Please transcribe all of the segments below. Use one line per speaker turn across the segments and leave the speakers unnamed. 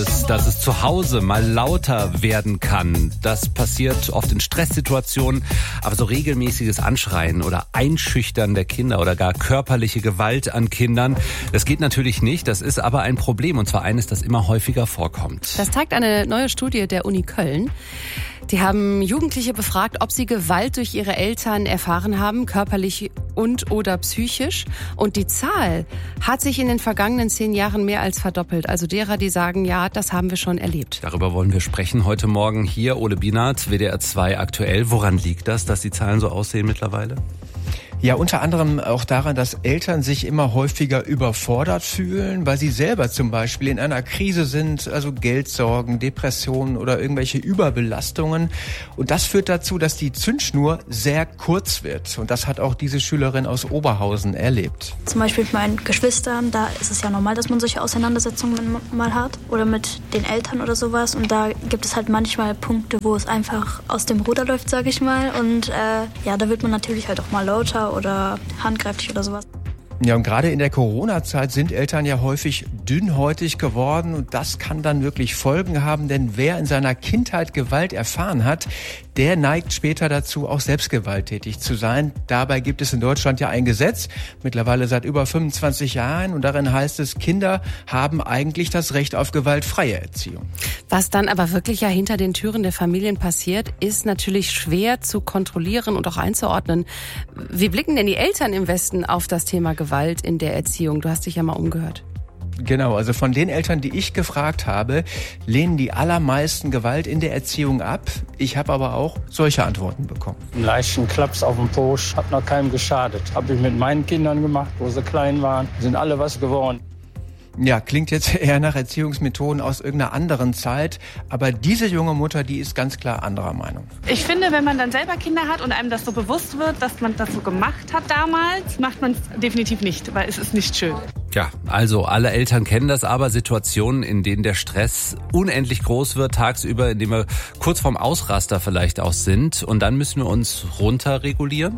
Dass es zu Hause mal lauter werden kann. Das passiert oft in Stresssituationen, aber so regelmäßiges Anschreien oder Einschüchtern der Kinder oder gar körperliche Gewalt an Kindern, das geht natürlich nicht. Das ist aber ein Problem, und zwar eines, das immer häufiger vorkommt.
Das zeigt eine neue Studie der Uni Köln. Die haben Jugendliche befragt, ob sie Gewalt durch ihre Eltern erfahren haben, körperlich und/oder psychisch. Und die Zahl hat sich in den vergangenen 10 Jahren mehr als verdoppelt. Also derer, die sagen, ja, das haben wir schon erlebt.
Darüber wollen wir sprechen heute Morgen hier. Ole Bienert, WDR 2 aktuell. Woran liegt das, dass die Zahlen so aussehen mittlerweile?
Ja, unter anderem auch daran, dass Eltern sich immer häufiger überfordert fühlen, weil sie selber zum Beispiel in einer Krise sind, also Geldsorgen, Depressionen oder irgendwelche Überbelastungen. Und das führt dazu, dass die Zündschnur sehr kurz wird. Und das hat auch diese Schülerin aus Oberhausen erlebt.
Zum Beispiel mit meinen Geschwistern, da ist es ja normal, dass man solche Auseinandersetzungen mal hat. Oder mit den Eltern oder sowas. Und da gibt es halt manchmal Punkte, wo es einfach aus dem Ruder läuft, sage ich mal. Und ja, da wird man natürlich halt auch mal lauter oder handgreiflich oder sowas.
Ja, und gerade in der Corona-Zeit sind Eltern ja häufig dünnhäutig geworden und das kann dann wirklich Folgen haben, denn wer in seiner Kindheit Gewalt erfahren hat, der neigt später dazu, auch selbst gewalttätig zu sein. Dabei gibt es in Deutschland ja ein Gesetz, mittlerweile seit über 25 Jahren, und darin heißt es, Kinder haben eigentlich das Recht auf gewaltfreie Erziehung.
Was dann aber wirklich ja hinter den Türen der Familien passiert, ist natürlich schwer zu kontrollieren und auch einzuordnen. Wie blicken denn die Eltern im Westen auf das Thema Gewalt in der Erziehung? Du hast dich ja mal umgehört.
Genau, also von den Eltern, die ich gefragt habe, lehnen die allermeisten Gewalt in der Erziehung ab. Ich habe aber auch solche Antworten bekommen.
Einen leichten Klaps auf den Po hat noch keinem geschadet. Habe ich mit meinen Kindern gemacht, wo sie klein waren. Sind alle was geworden.
Ja, klingt jetzt eher nach Erziehungsmethoden aus irgendeiner anderen Zeit. Aber diese junge Mutter, die ist ganz klar anderer Meinung.
Ich finde, wenn man dann selber Kinder hat und einem das so bewusst wird, dass man das so gemacht hat damals, macht man es definitiv nicht, weil es ist nicht schön.
Ja, also alle Eltern kennen das, aber Situationen, in denen der Stress unendlich groß wird tagsüber, in denen wir kurz vorm Ausraster vielleicht auch sind, und dann müssen wir uns runterregulieren?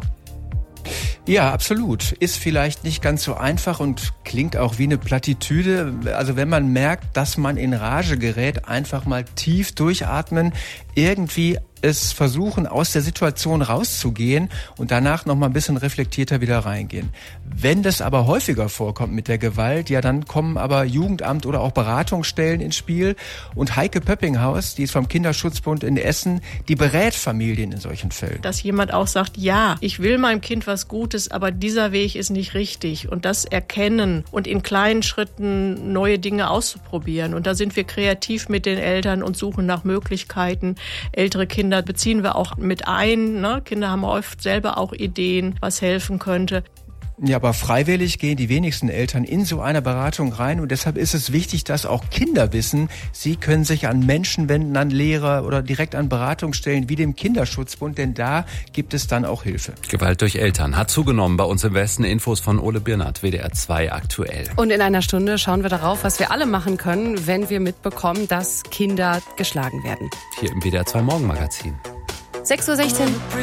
Ja, absolut. Ist vielleicht nicht ganz so einfach und klingt auch wie eine Plattitüde. Also wenn man merkt, dass man in Rage gerät, einfach mal tief durchatmen, irgendwie es versuchen, aus der Situation rauszugehen und danach noch mal ein bisschen reflektierter wieder reingehen. Wenn das aber häufiger vorkommt mit der Gewalt, ja, dann kommen aber Jugendamt oder auch Beratungsstellen ins Spiel. Und Heike Pöppinghaus, die ist vom Kinderschutzbund in Essen, die berät Familien in solchen Fällen.
Dass jemand auch sagt, ja, ich will meinem Kind was Gutes, aber dieser Weg ist nicht richtig. Und das erkennen und in kleinen Schritten neue Dinge auszuprobieren. Und da sind wir kreativ mit den Eltern und suchen nach Möglichkeiten. Ältere Kinder beziehen wir auch mit ein. Ne? Kinder haben oft selber auch Ideen, was helfen könnte.
Ja, aber freiwillig gehen die wenigsten Eltern in so eine Beratung rein, und deshalb ist es wichtig, dass auch Kinder wissen, sie können sich an Menschen wenden, an Lehrer oder direkt an Beratungsstellen wie dem Kinderschutzbund, denn da gibt es dann auch Hilfe.
Gewalt durch Eltern hat zugenommen bei uns im Westen. Infos von Ole Bienert, WDR 2 aktuell.
Und in einer Stunde schauen wir darauf, was wir alle machen können, wenn wir mitbekommen, dass Kinder geschlagen werden.
Hier im WDR 2 Morgenmagazin.
6:16 Uhr.